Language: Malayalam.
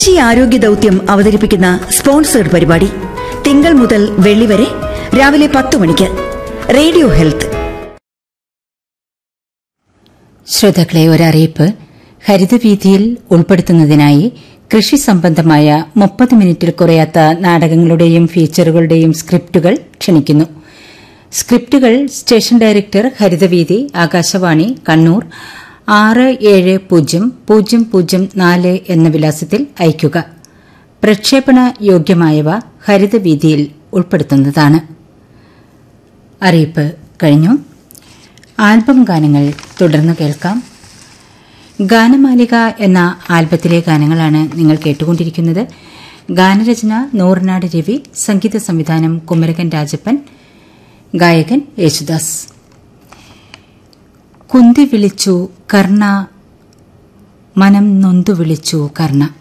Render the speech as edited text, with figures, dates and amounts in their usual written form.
ആരോഗ്യ ദൌത്യം അവതരിപ്പിക്കുന്ന സ്പോൺസേഡ് പരിപാടി തിങ്കൾ മുതൽ വെള്ളി വരെ രാവിലെ 10 മണിക്ക് റേഡിയോ ഹെൽത്ത്. ശ്രോതാക്കളെ, ഒരറിയിപ്പ്. ഹരിതവീതിയിൽ ഉൾപ്പെടുത്തുന്നതിനായി കൃഷി സംബന്ധമായ 30 മിനിറ്റിൽ കുറയാത്ത നാടകങ്ങളുടെയും ഫീച്ചറുകളുടെയും സ്ക്രിപ്റ്റുകൾ ക്ഷണിക്കുന്നു. സ്ക്രിപ്റ്റുകൾ സ്റ്റേഷൻ ഡയറക്ടർ, ഹരിതവീതി, ആകാശവാണി, കണ്ണൂർ 670004 എന്ന വിലാസത്തിൽ അയയ്ക്കുക. പ്രക്ഷേപണ യോഗ്യമായവ ഹരിതവീതിയിൽ ഉൾപ്പെടുത്തുന്നതാണ്. അറിയിപ്പ് കഴിഞ്ഞു. ആൽബം ഗാനങ്ങൾ തുടർന്ന് കേൾക്കാം. ഗാനമാലിക എന്ന ആൽബത്തിലെ ഗാനങ്ങളാണ് നിങ്ങൾ കേട്ടുകൊണ്ടിരിക്കുന്നത്. ഗാനരചന നൂർനാട് രവി, സംഗീത സംവിധാനം കുമരകൻ രാജപ്പൻ, ഗായകൻ യേശുദാസ്. കുന്തി വിളിച്ചു കർണ, മനം നൊന്തു വിളിച്ചു കർണ.